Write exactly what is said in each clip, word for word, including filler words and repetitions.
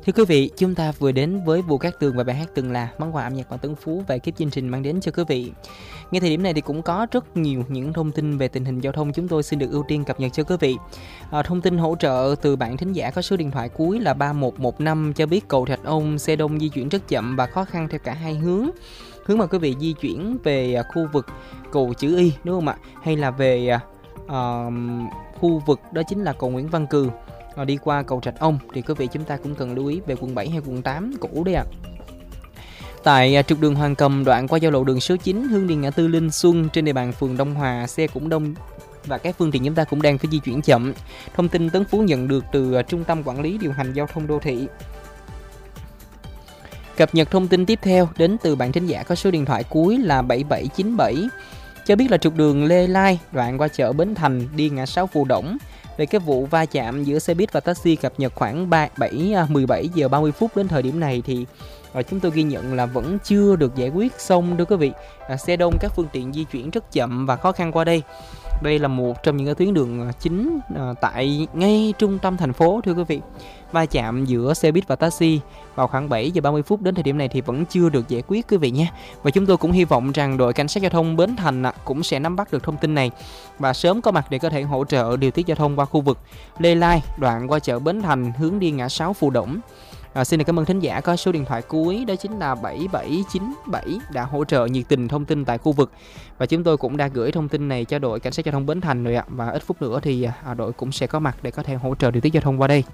Thưa quý vị, chúng ta vừa đến với Vũ Cát Tường và bài hát Từng Là, món quà âm nhạc bằng Tấn Phú và ekip chương trình mang đến cho quý vị. Ngay thời điểm này thì cũng có rất nhiều những thông tin về tình hình giao thông chúng tôi xin được ưu tiên cập nhật cho quý vị. À, thông tin hỗ trợ từ bạn thính giả có số điện thoại cuối là ba một một năm cho biết cầu Thạch Ông xe đông di chuyển rất chậm và khó khăn theo cả hai hướng. Hướng mà quý vị di chuyển về khu vực cầu Chữ Y đúng không ạ? Hay là về uh, khu vực đó chính là cầu Nguyễn Văn Cừ. Đi qua cầu Trạch Ông thì quý vị chúng ta cũng cần lưu ý về quận bảy hay quận tám cũ đấy ạ. À. Tại trục đường Hoàng Cầm đoạn qua giao lộ đường số chín hướng đi ngã tư Linh Xuân trên địa bàn phường Đông Hòa, xe cũng đông và các phương tiện chúng ta cũng đang phải di chuyển chậm. Thông tin Tấn Phú nhận được từ Trung tâm Quản lý Điều hành Giao thông Đô thị. Cập nhật thông tin tiếp theo đến từ bạn thính giả có số điện thoại cuối là bảy bảy chín bảy cho biết là trục đường Lê Lai đoạn qua chợ Bến Thành đi ngã sáu Phù Đổng. Về cái vụ va chạm giữa xe buýt và taxi cập nhật khoảng mười bảy giờ ba mươi phút đến thời điểm này thì uh, chúng tôi ghi nhận là vẫn chưa được giải quyết xong thưa quý vị. Uh, xe đông các phương tiện di chuyển rất chậm và khó khăn qua đây. Đây là một trong những cái tuyến đường chính uh, tại ngay trung tâm thành phố thưa quý vị. Va chạm giữa xe buýt và taxi vào khoảng bảy giờ ba mươi phút đến thời điểm này thì vẫn chưa được giải quyết quý vị nhé. Và chúng tôi cũng hy vọng rằng đội cảnh sát giao thông Bến Thành cũng sẽ nắm bắt được thông tin này và sớm có mặt để có thể hỗ trợ điều tiết giao thông qua khu vực Lê Lai đoạn qua chợ Bến Thành hướng đi ngã sáu Phù Đổng. À, xin được cảm ơn thính giả có số điện thoại cuối đó chính là bảy bảy chín bảy đã hỗ trợ nhiệt tình thông tin tại khu vực và chúng tôi cũng đã gửi thông tin này cho đội cảnh sát giao thông Bến Thành rồi ạ. Và ít phút nữa thì à, đội cũng sẽ có mặt để có thể hỗ trợ điều tiết giao thông qua đây.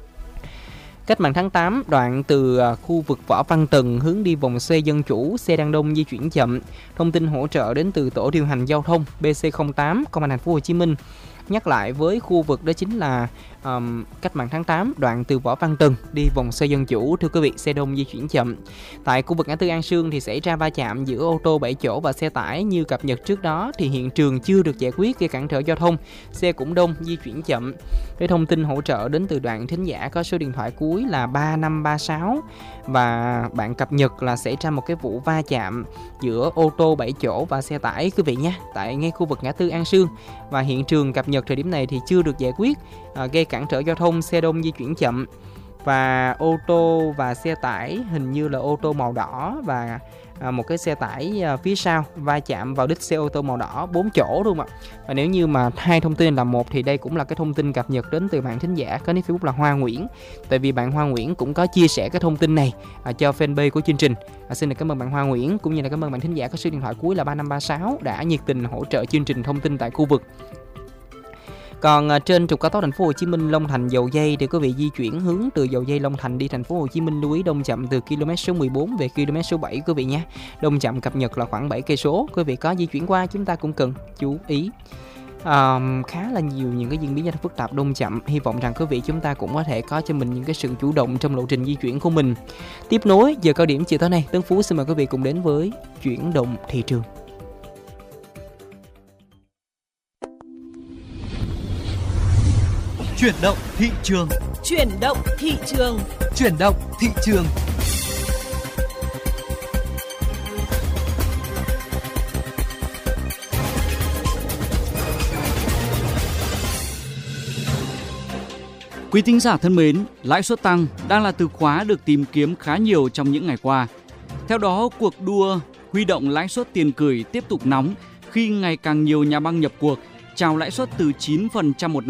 Cách mạng tháng tám đoạn từ khu vực Võ Văn Tần hướng đi vòng xoay Dân Chủ, xe đang đông di chuyển chậm. Thông tin hỗ trợ đến từ tổ điều hành giao thông B C không tám Công an thành phố Hồ Chí Minh. Nhắc lại với khu vực đó chính là um, Cách mạng tháng tám đoạn từ Võ Văn Tần đi vòng xoay Dân Chủ, thưa quý vị, xe đông di chuyển chậm. Tại khu vực ngã tư An Sương thì xảy ra va chạm giữa ô tô bảy chỗ và xe tải như cập nhật trước đó thì hiện trường chưa được giải quyết gây cản trở giao thông, xe cũng đông di chuyển chậm. Cái thông tin hỗ trợ đến từ đoạn thính giả có số điện thoại cuối là ba năm ba sáu và bạn cập nhật là xảy ra một cái vụ va chạm giữa ô tô bảy chỗ và xe tải quý vị nhé, tại ngay khu vực ngã tư An Sương và hiện trường cập nhật thời điểm này thì chưa được giải quyết, à, gây cản trở giao thông, xe đông di chuyển chậm và ô tô và xe tải hình như là ô tô màu đỏ và à, một cái xe tải à, phía sau va chạm vào đít xe ô tô màu đỏ bốn chỗ đúng không ạ? Và nếu như mà hai thông tin là một thì đây cũng là cái thông tin cập nhật đến từ bạn thính giả có nick Facebook là Hoa Nguyễn. Tại vì bạn Hoa Nguyễn cũng có chia sẻ cái thông tin này à, cho fanpage của chương trình. À, xin được cảm ơn bạn Hoa Nguyễn cũng như là cảm ơn bạn thính giả có số điện thoại cuối là ba năm ba sáu đã nhiệt tình hỗ trợ chương trình thông tin tại khu vực. Còn à, trên trục cao tốc thành phố Hồ Chí Minh Long Thành Dầu Giây thì quý vị di chuyển hướng từ Dầu Giây Long Thành đi thành phố Hồ Chí Minh lưu ý đông chậm từ km số mười bốn về km số bảy quý vị nhé. Đông chậm cập nhật là khoảng bảy cây số. Quý vị có di chuyển qua chúng ta cũng cần chú ý. À, khá là nhiều những cái diễn biến giao thông phức tạp đông chậm. Hy vọng rằng quý vị chúng ta cũng có thể có cho mình những cái sự chủ động trong lộ trình di chuyển của mình. Tiếp nối giờ cao điểm chiều tối nay, Tấn Phú xin mời quý vị cùng đến với chuyển động thị trường. Chuyển động thị trường. Chuyển động thị trường. Chuyển động thị trường. Quý thính giả thân mến, lãi suất tăng đang là từ khóa được tìm kiếm khá nhiều trong những ngày qua. Theo đó, cuộc đua huy động lãi suất tiền gửi tiếp tục nóng khi ngày càng nhiều nhà băng nhập cuộc chào lãi suất từ chín phần trăm một năm